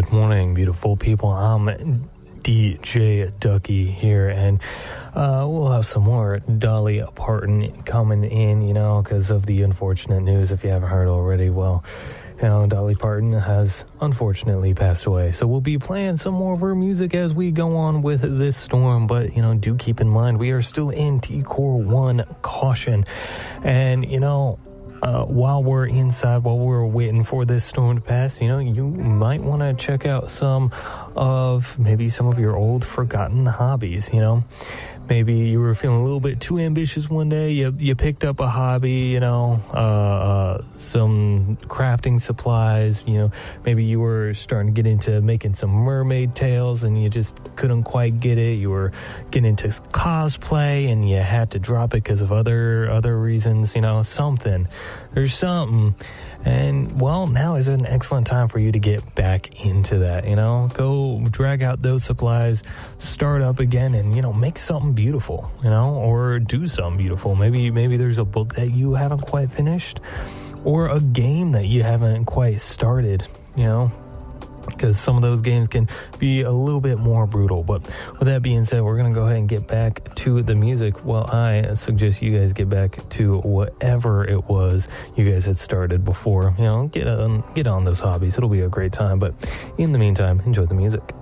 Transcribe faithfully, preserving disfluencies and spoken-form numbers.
Good morning, beautiful people. I'm D J Ducky here, and uh, we'll have some more Dolly Parton coming in, you know, because of the unfortunate news. If you haven't heard already, well, you know, Dolly Parton has unfortunately passed away. So we'll be playing some more of her music as we go on with this storm. But, you know, do keep in mind, we are still in T-Core one caution. And, you know, Uh, while we're inside, while we're waiting for this storm to pass, you know, you might want to check out some of, maybe some of your old forgotten hobbies, you know. Maybe you were feeling a little bit too ambitious one day, you you picked up a hobby, you know, uh, uh, some crafting supplies, you know, maybe you were starting to get into making some mermaid tails and you just couldn't quite get it, you were getting into cosplay and you had to drop it because of other, other reasons, you know, something, there's something. And, well, now is an excellent time for you to get back into that, you know? Go drag out those supplies, start up again, and, you know, make something beautiful, you know? Or do something beautiful. Maybe maybe there's a book that you haven't quite finished, or a game that you haven't quite started, you know? Because some of those games can be a little bit more brutal. But with that being said, we're going to go ahead and get back to the music. Well, I suggest you guys get back to whatever it was you guys had started before. You know, get on, get on those hobbies. It'll be a great time. But in the meantime, enjoy the music.